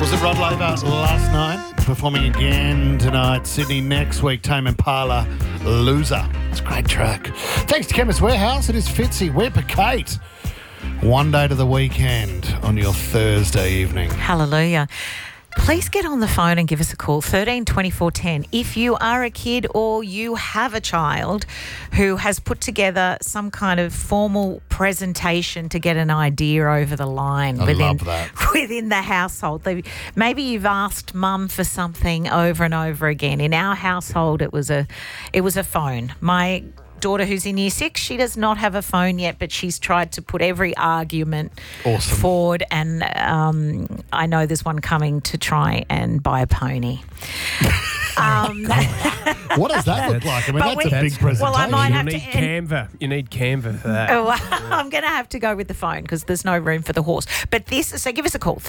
Was it Rod Laver last night? Performing again tonight. Sydney next week. Tame Impala, Loser. It's a great track. Thanks to Chemist Warehouse. It is Fitzy. We're Kate. One day to the weekend on your Thursday evening. Hallelujah. Please get on the phone and give us a call, 13 24 10. If you are a kid or you have a child who has put together some kind of formal presentation to get an idea over the line love that. within the household. Maybe you've asked mum for something over and over again. In our household, it was a phone. My daughter who's in year 6, she does not have a phone yet, but she's tried to put every argument forward, and I know there's one coming to try and buy a pony. What does that look like? I mean, that's a big presentation. Well, I might have You need Canva for that. I'm going to have to go with the phone because there's no room for the horse. But so give us a call.